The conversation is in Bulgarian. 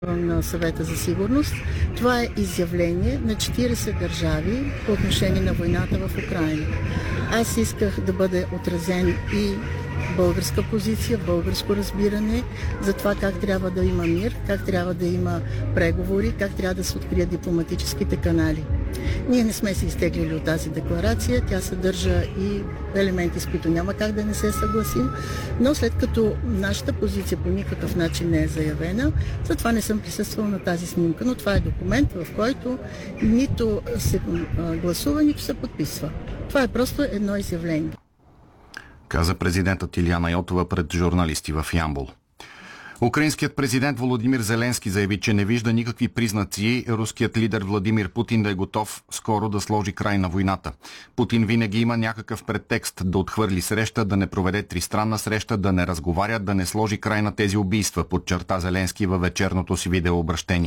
на Съвета за сигурност. Това е изявление на 40 държави по отношение на войната в Украйна. Аз исках да бъде отразен и българска позиция, българско разбиране за това как трябва да има мир, как трябва да има преговори, как трябва да се открият дипломатическите канали. Ние не сме се изтеглили от тази декларация, тя съдържа и елементи, с които няма как да не се съгласим, но след като нашата позиция по никакъв начин не е заявена, затова не съм присъствала на тази снимка, но това е документ, в който нито се гласува, нито се подписва. Това е просто едно изявление. Каза президентът Илияна Йотова пред журналисти в Ямбол. Украинският президент Володимир Зеленски заяви, че не вижда никакви признаци руският лидер Владимир Путин да е готов скоро да сложи край на войната. Путин винаги има някакъв претекст да отхвърли среща, да не проведе тристранна среща, да не разговаря, да не сложи край на тези убийства, подчерта Зеленски във вечерното си видеообращение.